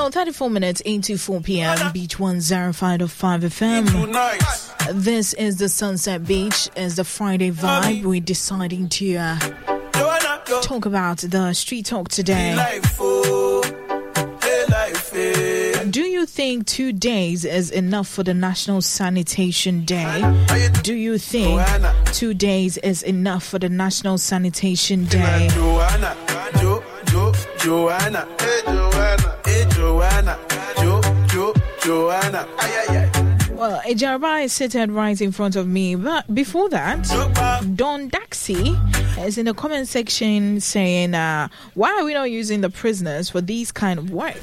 Well, 34 minutes into 4 p.m. Beach 105.5 FM. This is the Sunset Beach. It's the Friday vibe. We're deciding to talk about the street talk today. Do you think 2 days is enough for the National Sanitation Day? Do you think 2 days is enough for the National Sanitation Day? Joanna, Well, Ejaba is seated right in front of me. But before that, Don Daxi is in the comment section saying, why are we not using the prisoners for these kind of work?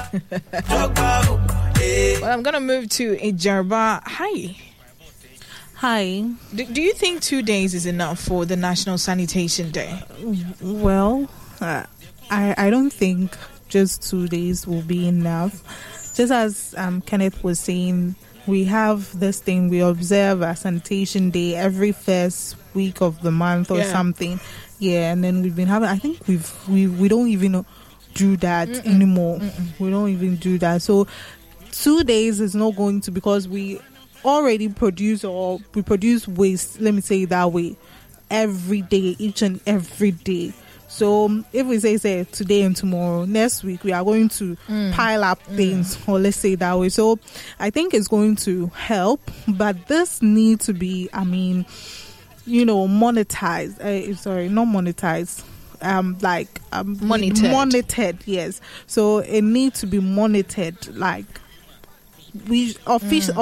Well, I'm going to move to Ejaba. Hi. Hi. Do you think 2 days is enough for the National Sanitation Day? Well, I don't think just 2 days will be enough. Just as Kenneth was saying, we have this thing we observe as Sanitation Day every first week of the month or something. Yeah, and then we've been having. I think we don't even do that anymore. We don't even do that. So 2 days is not going to, because we already produce waste. Let me say it that way, every day, each and every day. So if we say today and tomorrow, next week we are going to pile up things, or let's say that way. So I think it's going to help, but this needs to be, monetized. Not monetized. Monitored. Yes. So it needs to be monitored. Like we official,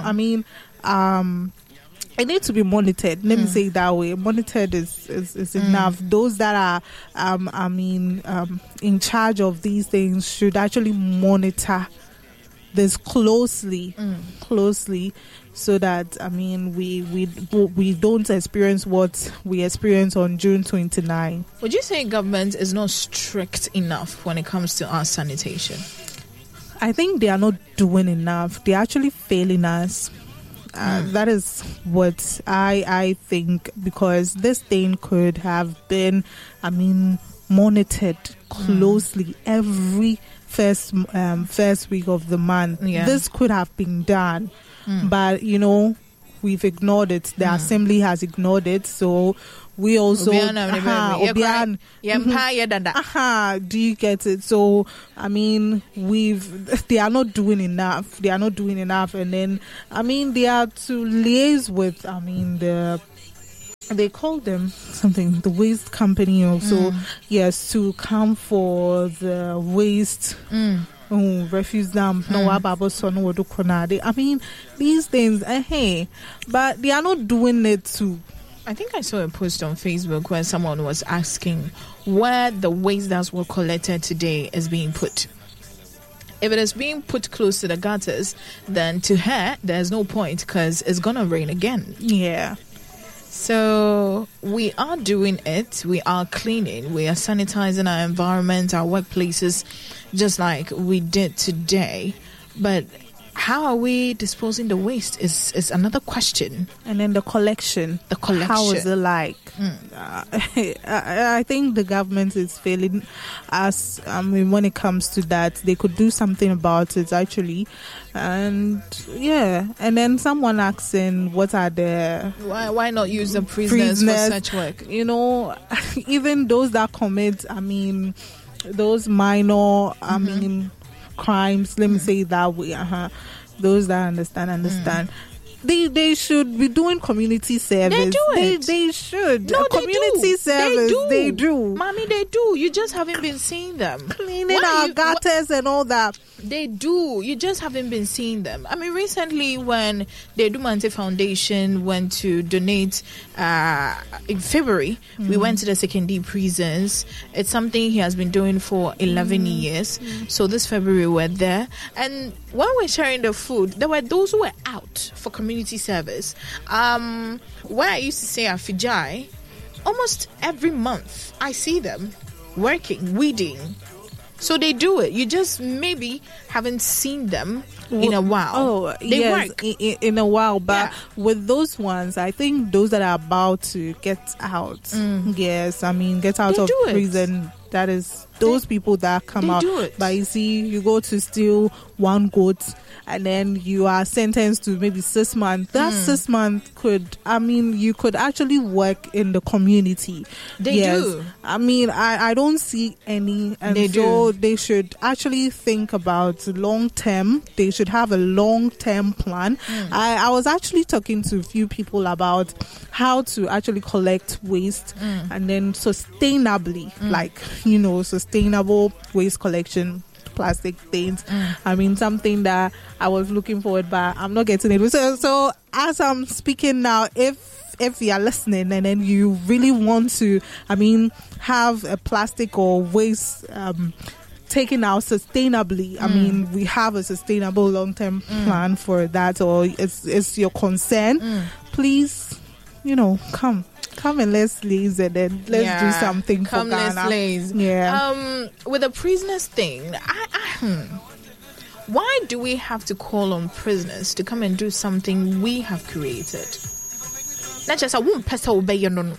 it needs to be monitored. Let me say it that way. Monitored is enough. Those that are, in charge of these things should actually monitor this closely, so that we don't experience what we experienced on June 29. Would you say government is not strict enough when it comes to our sanitation? I think they are not doing enough. They're actually failing us. That is what I think, because this thing could have been, monitored closely every first week of the month. Yeah. This could have been done, but we've ignored it. The assembly has ignored it, so we also do you get it? So they are not doing enough. And then they are to liaise with they call them something, the waste company also, yes, to come for the waste. Refuse dump. These things, but they are not doing it too. I think I saw a post on Facebook where someone was asking where the waste that were collected today is being put. If it is being put close to the gutters, then to her, there's no point, because it's going to rain again. Yeah. So we are doing it. We are cleaning. We are sanitizing our environment, our workplaces, just like we did today. But how are we disposing the waste is another question. And then the collection. How is it like? I think the government is failing us. When it comes to that, they could do something about it actually. And and then someone asking, what are the why not use the prisoners for such work? Even those that commit, those minor, crimes, let me say it that way. Those that understand. They should be doing community service. They do it. They should. No, community service. They do. Mommy, they do. You just haven't been seeing them. Cleaning our gutters and all that. They do. You just haven't been seeing them. Recently when the Dumante Foundation went to donate in February, we went to the secondary prisons. It's something he has been doing for 11 years. So this February we're there. And when we're sharing the food, there were those who were out for community service. Where I used to stay at Fijai, almost every month I see them working, weeding. So they do it. You just maybe haven't seen them in a while. Oh, they work in a while. But with those ones, I think those that are about to get out, get out of prison, that is those people that come out. do it. But you see, you go to steal one goat and then you are sentenced to maybe 6 months. That 6 months you could actually work in the community. They do. I don't see any, and they should actually think about long term. They should have a long term plan. I was actually talking to a few people about how to actually collect waste and then sustainably, sustainable waste collection. Plastic things. Something that I was looking forward, but I'm not getting it. So as I'm speaking now, if you are listening and then you really want to, have a plastic or waste taken out sustainably, we have a sustainable long-term plan for that, or it's your concern, please, come and let's laze and then let's do something for Ghana. Let's laze. Yeah. With the prisoners thing, why do we have to call on prisoners to come and do something we have created? Not just a one person obey your no.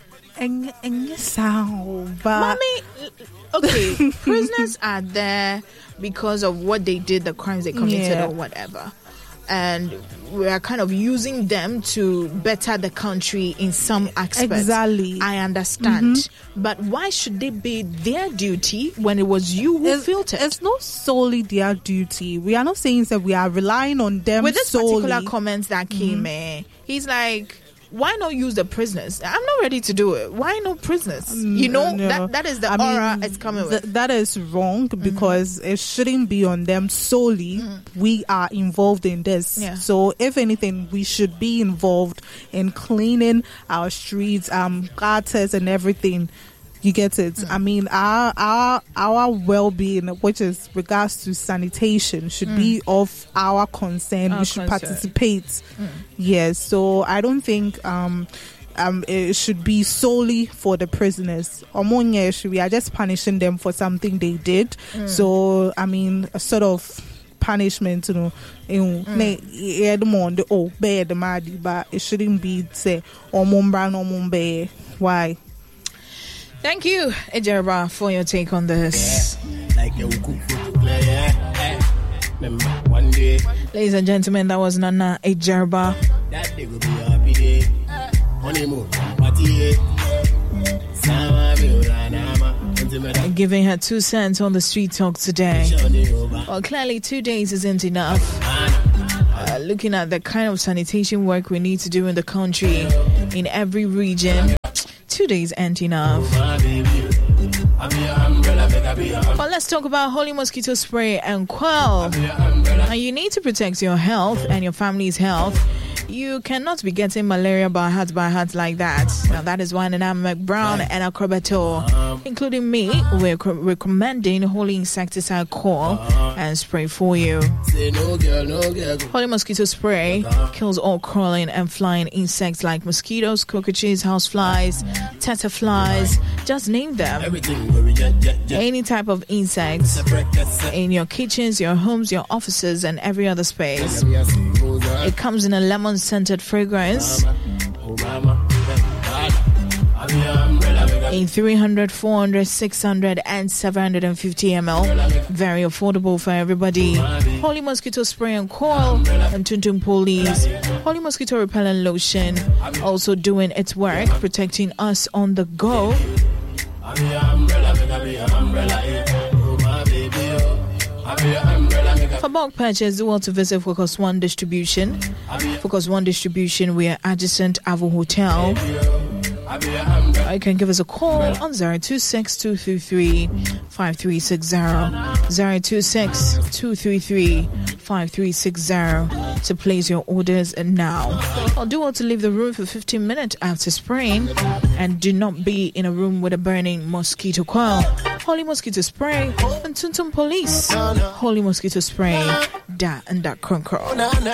Mommy, okay, prisoners are there because of what they did, the crimes they committed or whatever. And we are kind of using them to better the country in some aspects. Exactly. I understand. But why should it be their duty when it was you who filtered? It's not solely their duty. We are not saying that we are relying on them with this solely. Particular comments that came he's like, why not use the prisoners? I'm not ready to do it. Why no prisoners? That is the aura it's coming with. That is wrong because it shouldn't be on them solely. We are involved in this. Yeah. So if anything, we should be involved in cleaning our streets, gutters and everything. You get it? Our well-being, which is regards to sanitation, should be of our concern. We should participate. Yes. So I don't think it should be solely for the prisoners. We are just punishing them for something they did. So a sort of punishment, but it shouldn't be say why. Thank you, Ejerba, for your take on this. Ladies and gentlemen, that was Nana Ejerba. Giving her 2 cents on the street talk today. Well, clearly 2 days isn't enough. Looking at the kind of sanitation work we need to do in the country, in every region, 2 days ain't enough. But let's talk about Holy Mosquito Spray and Quell. Now, you need to protect your health and your family's health. You cannot be getting malaria by heart like that. Now, that is why Nana McBrown and Acrobato, including me, we're recommending Holy Insecticide Quell and Spray for you. Holy Mosquito Spray kills all crawling and flying insects like mosquitoes, cockroaches, houseflies, taterflies, just name them. Any type of insects in your kitchens, your homes, your offices, and every other space. It comes in a lemon-scented fragrance in 300, 400, 600, and 750 ml. Very affordable for everybody. Holy Mosquito Spray and Coil and Tuntum Police. Holy Mosquito Repellent Lotion also doing its work, protecting us on the go. For bulk purchase, do want to visit Focus One Distribution. Focus One Distribution, we are adjacent Avo Hotel. You can give us a call on 026-233-5360, 026-233-5360 to place your orders now. Or do want to leave the room for 15 minutes after spraying, and do not be in a room with a burning mosquito coil. Holy Mosquito Spray and Tuntum Police. Holy Mosquito Spray, da and da conquer.